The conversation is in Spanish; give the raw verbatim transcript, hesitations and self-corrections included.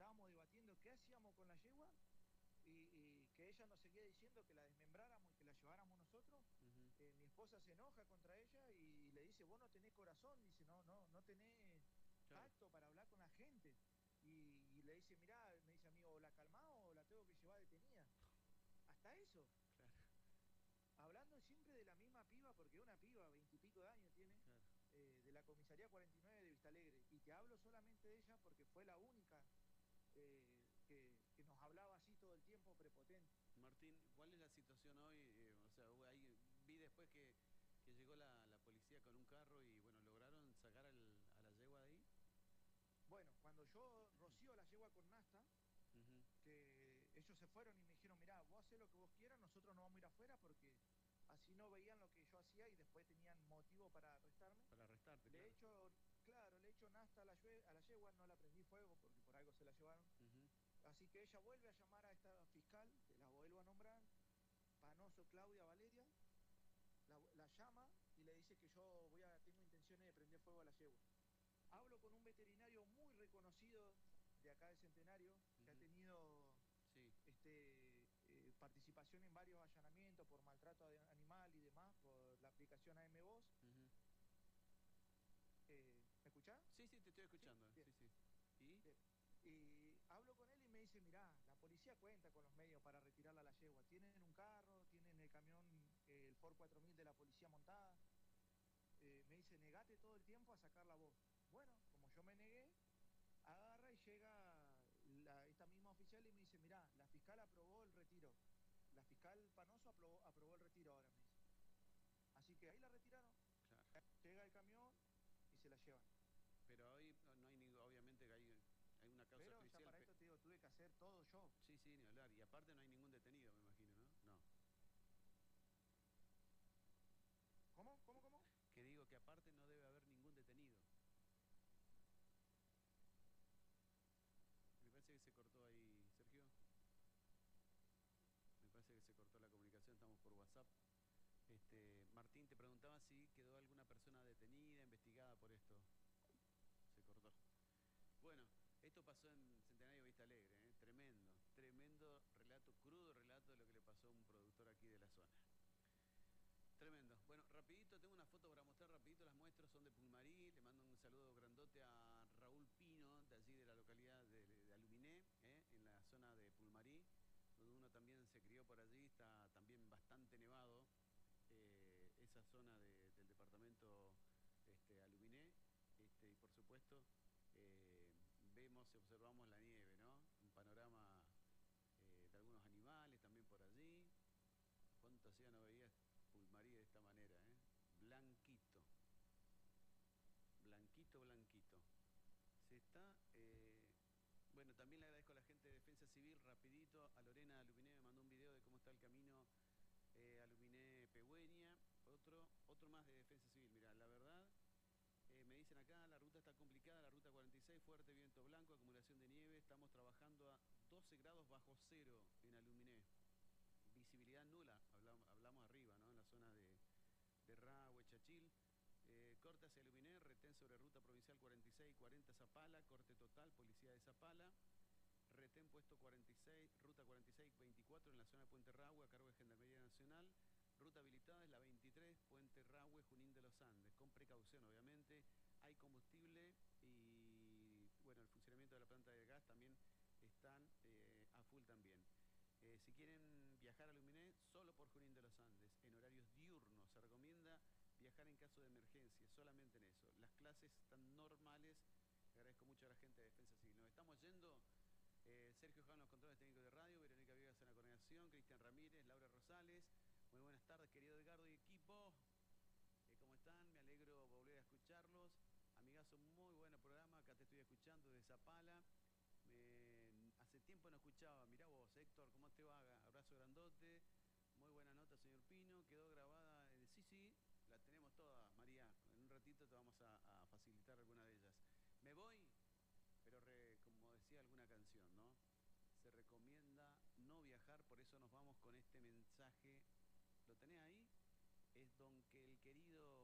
estábamos debatiendo qué hacíamos con la yegua y, y que ella nos seguía diciendo que la desmembráramos y que la lleváramos nosotros. Uh-huh. eh, mi esposa se enoja contra ella y le dice, vos no tenés corazón, dice, no, no, no tenés Claro. tacto para hablar con la gente. Y, y le dice, mirá, me dice a mí, o la calmás o la tengo que llevar detenida. Hasta eso. Claro. Hablando siempre de la misma piba, porque es una piba, veintipico de años tiene, Claro. eh, de la comisaría cuarenta y nueve de Vista Alegre. Y te hablo solamente de ella porque fue la única eh, que, que nos hablaba así todo el tiempo, prepotente. Martín, ¿cuál es la situación hoy? Eh, o sea, ahí vi después que, que llegó la, la policía con un carro y bueno, lograron sacar al, a la yegua de ahí. Bueno, cuando yo rocío la yegua con Nasta, Uh-huh. que ellos se fueron y me dijeron, mirá, vos hacés lo que vos quieras, nosotros no vamos a ir afuera porque así no veían lo que yo hacía y después tenían motivo para arrestarme. Para arrestarte, Le he claro. hecho, claro, le he hecho Nasta a la, a la yegua, no la prendí fuego porque por algo se la llevaron. Uh-huh. Así que ella vuelve a llamar a esta fiscal, que la vuelvo a nombrar, Panoso Claudia Valeria, la, la llama y le dice que yo voy a, tengo intenciones de prender fuego a la yegua. Hablo con un veterinario muy reconocido de acá de Centenario, que Uh-huh. ha tenido Sí. este, eh, participación en varios allanamientos por maltrato de animal y demás, por la aplicación A M Voz. Uh-huh. Eh, ¿Me escuchás? Sí, sí, te estoy Sí, escuchando. bien, Sí, sí. ¿Y? bien. Y hablo con él y me dice, mirá, la policía cuenta con los medios para retirarla a la yegua. Tienen un carro, tienen el camión, eh, el Ford cuatro mil de la policía montada. Eh, me dice, negate todo el tiempo a sacar la voz. Bueno, como yo me negué, agarra y llega la, esta misma oficial y me dice, mirá, la fiscal aprobó el retiro. La fiscal Panoso aprobó, aprobó el retiro ahora, me dice. Así que ahí la retiraron, Claro. llega el camión y se la llevan. Pero hoy no, no hay ningún, obviamente que hay, hay una causa Pero ya judicial. para Pe... esto te digo, tuve que hacer todo yo. Sí, sí, ni hablar. Y aparte no hay ningún detenido, me imagino, ¿no? No. ¿Cómo? ¿Cómo? ¿Cómo? Que digo que aparte no debe haber ningún detenido. Me parece que se cortó ahí, Sergio. Me parece que se cortó la comunicación, estamos por WhatsApp. Este, Martín, te preguntaba si quedó alguna persona detenida, investigada por esto. Se cortó. Bueno, esto pasó en Centenario Vista Alegre, ¿eh? Tremendo, tremendo relato, crudo relato de lo que le pasó a un productor aquí de la zona. Tremendo. Bueno, rapidito, tengo una foto para mostrar, rapidito las muestro, son de Pulmarí. Le mando un saludo grandote a Raúl Pino, de allí de la localidad de, de Aluminé, ¿eh? En la zona de Pulmarí, donde uno también se crió por allí, está también bastante nevado, eh, esa zona de, del departamento este, Aluminé, este, y por supuesto eh, vemos y observamos la nieve, ¿no? Un panorama eh, de algunos animales también por allí. ¿Cuánto hacía no veía Pulmarí de esta manera, eh? Blanquito. Blanquito, blanquito. Se está... Eh... Bueno, también le agradezco a la gente de Defensa Civil, rapidito. A Lorena Aluminé me mandó un video de cómo está el camino eh, Aluminé Pegüeña. Otro, otro más de Defensa Civil. Mirá, la verdad, eh, me dicen acá, la ruta está complicada, la ruta cuarenta y seis, fuerte viento blanco, acumulación de nieve. Estamos trabajando a doce grados bajo cero en Aluminé. Visibilidad nula, hablamos, hablamos arriba, ¿no? En la zona de, de Rahue, Chachil. Eh, corte hacia Aluminé, retén sobre ruta provincial cuarenta y seis cuarenta Zapala, corte total, policía de Zapala. Retén puesto cuarenta y seis, ruta cuarenta y seis veinticuatro en la zona de Puente Rahue, a cargo de Gendarmería Nacional. Ruta habilitada es la veintitrés, Puente Rahue, Junín de los Andes. Con precaución, obviamente. Hay combustible y, bueno, el funcionamiento de la planta de gas también están eh, a full también. Eh, si quieren viajar a Luminé, solo por Junín de los Andes, en horarios diurnos. Se recomienda viajar en caso de emergencia, solamente en eso. Las clases están normales. Le agradezco mucho a la gente de Defensa Civil. Nos estamos yendo. Eh, Sergio Jano, los controles técnicos de radio. Verónica Viegas en la coordinación. Cristian Ramírez, Laura Rosales. Muy buenas tardes, querido Edgardo y equipo. Eh, ¿Cómo están? Me alegro volver a escucharlos. Amigazo, muy buen programa. Acá te estoy escuchando de Zapala. Me, hace tiempo no escuchaba. Mirá vos, Héctor, ¿cómo te va? Abrazo grandote. Muy buena nota, señor Pino. Quedó grabada. Eh, sí, sí, la tenemos toda, María. En un ratito te vamos a, a facilitar alguna de ellas. Me voy, pero re, como decía alguna canción, ¿no? Se recomienda no viajar, por eso nos vamos con este mensaje. ¿Lo tenés ahí? Es don que el querido